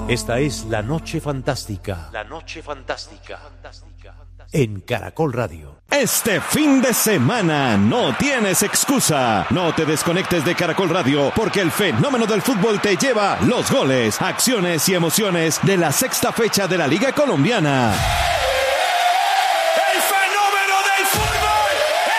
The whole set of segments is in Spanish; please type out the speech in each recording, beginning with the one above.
Esta es La Noche Fantástica. La Noche Fantástica. En Caracol Radio. Este fin de semana no tienes excusa. No te desconectes de Caracol Radio porque el fenómeno del fútbol te lleva los goles, acciones y emociones de la sexta fecha de la Liga Colombiana. ¡El fenómeno del fútbol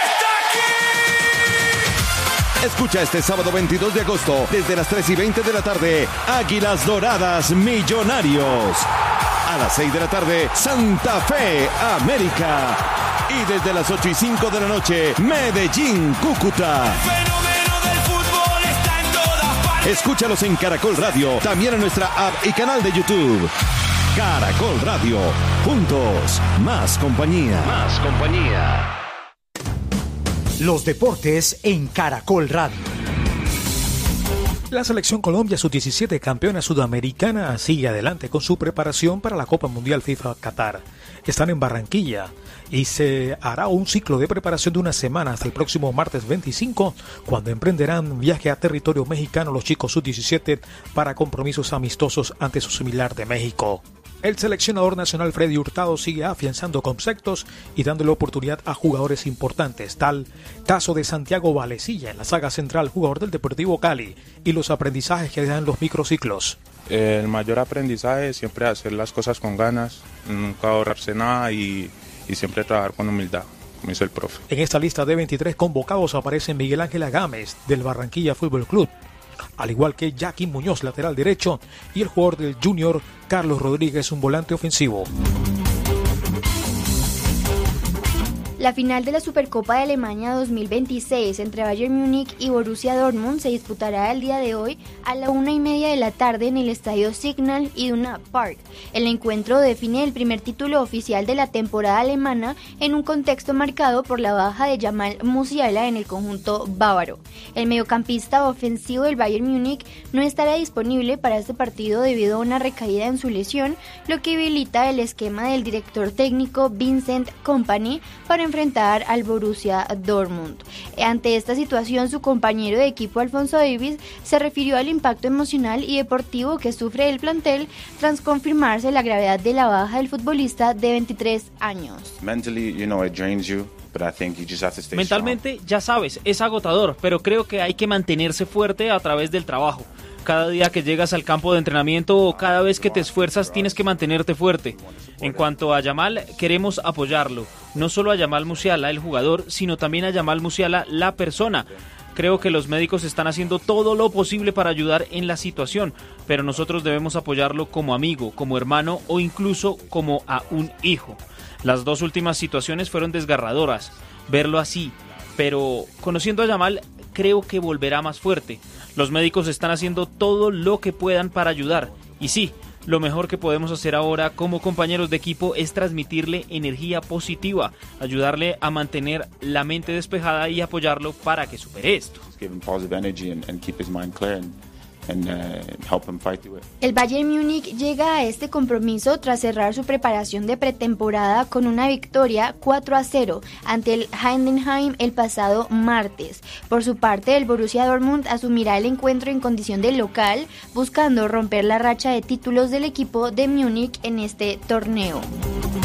está aquí! Escucha este sábado 22 de agosto desde las 3:20 de la tarde Águilas Doradas Millonarios. A las 6 de la tarde, Santa Fe, América. Y desde las 8:05 de la noche, Medellín, Cúcuta. El fenómeno del fútbol está en todas partes. Escúchalos en Caracol Radio, también en nuestra app y canal de YouTube. Caracol Radio. Juntos, más compañía. Más compañía. Los deportes en Caracol Radio. La selección Colombia sub-17, campeona sudamericana, sigue adelante con su preparación para la Copa Mundial FIFA Qatar. Están en Barranquilla y se hará un ciclo de preparación de una semana hasta el próximo martes 25, cuando emprenderán viaje a territorio mexicano los chicos sub-17 para compromisos amistosos ante su similar de México. El seleccionador nacional Freddy Hurtado sigue afianzando conceptos y dándole oportunidad a jugadores importantes, tal caso de Santiago Valecilla en la saga central, jugador del Deportivo Cali, y los aprendizajes que dan los microciclos. El mayor aprendizaje es siempre hacer las cosas con ganas, nunca ahorrarse nada y siempre trabajar con humildad, como hizo el profe. En esta lista de 23 convocados aparece Miguel Ángel Agames del Barranquilla Fútbol Club, al igual que Jackie Muñoz, lateral derecho, y el jugador del Junior, Carlos Rodríguez, un volante ofensivo. La final de la Supercopa de Alemania 2026 entre Bayern Múnich y Borussia Dortmund se disputará el día de hoy a la 1:30 de la tarde en el estadio Signal Iduna Park. El encuentro define el primer título oficial de la temporada alemana en un contexto marcado por la baja de Jamal Musiala en el conjunto bávaro. El mediocampista ofensivo del Bayern Múnich no estará disponible para este partido debido a una recaída en su lesión, lo que habilita el esquema del director técnico Vincent Kompany para enfrentar al Borussia Dortmund. Ante esta situación, su compañero de equipo Alfonso Davies se refirió al impacto emocional y deportivo que sufre el plantel tras confirmarse la gravedad de la baja del futbolista de 23 años. Mentalmente, ya sabes, es agotador, pero creo que hay que mantenerse fuerte a través del trabajo. Cada día que llegas al campo de entrenamiento o cada vez que te esfuerzas tienes que mantenerte fuerte. En cuanto a Yamal, queremos apoyarlo. No solo a Jamal Musiala, el jugador, sino también a Jamal Musiala, la persona. Creo que los médicos están haciendo todo lo posible para ayudar en la situación, pero nosotros debemos apoyarlo como amigo, como hermano o incluso como a un hijo. Las dos últimas situaciones fueron desgarradoras, verlo así, pero conociendo a Yamal, creo que volverá más fuerte. Los médicos están haciendo todo lo que puedan para ayudar. Y sí, lo mejor que podemos hacer ahora como compañeros de equipo es transmitirle energía positiva, ayudarle a mantener la mente despejada y apoyarlo para que supere esto. El Bayern Múnich llega a este compromiso tras cerrar su preparación de pretemporada con una victoria 4-0 ante el Heidenheim el pasado martes. Por su parte, el Borussia Dortmund asumirá el encuentro en condición de local, buscando romper la racha de títulos del equipo de Múnich en este torneo.